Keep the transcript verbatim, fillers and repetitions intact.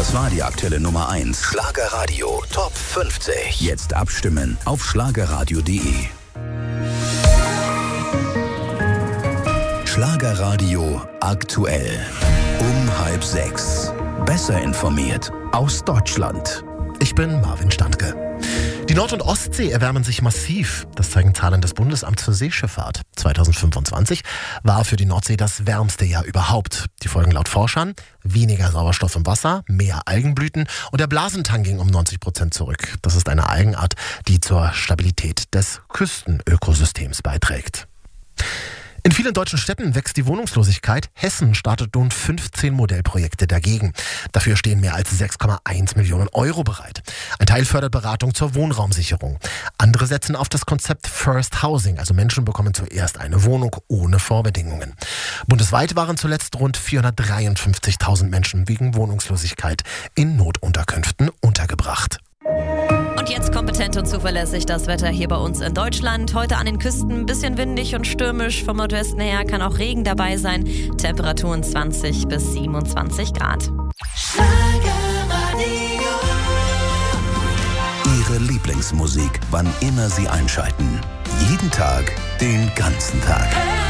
Das war die aktuelle Nummer eins. Schlagerradio Top fünfzig. Jetzt abstimmen auf schlagerradio punkt de. Schlagerradio aktuell. Um halb sechs. Besser informiert aus Deutschland. Ich bin Marvin Standke. Die Nord- und Ostsee erwärmen sich massiv. Das zeigen Zahlen des Bundesamts für Seeschifffahrt. zweitausendfünfundzwanzig war für die Nordsee das wärmste Jahr überhaupt. Die Folgen laut Forschern: weniger Sauerstoff im Wasser, mehr Algenblüten und der Blasentang ging um neunzig Prozent zurück. Das ist eine Algenart, die zur Stabilität des Küstenökosystems beiträgt. In vielen deutschen Städten wächst die Wohnungslosigkeit. Hessen startet nun fünfzehn Modellprojekte dagegen. Dafür stehen mehr als sechs Komma eins Millionen Euro bereit. Ein Teil fördert Beratung zur Wohnraumsicherung. Andere setzen auf das Konzept First Housing, also Menschen bekommen zuerst eine Wohnung ohne Vorbedingungen. Bundesweit waren zuletzt rund vierhundertdreiundfünfzigtausend Menschen wegen Wohnungslosigkeit in Notunterkünften untergebracht. Und jetzt kompetent und zuverlässig das Wetter hier bei uns in Deutschland. Heute an den Küsten ein bisschen windig und stürmisch. Vom Nordwesten her kann auch Regen dabei sein. Temperaturen zwanzig bis siebenundzwanzig Grad. Ihre Lieblingsmusik, wann immer Sie einschalten. Jeden Tag, den ganzen Tag.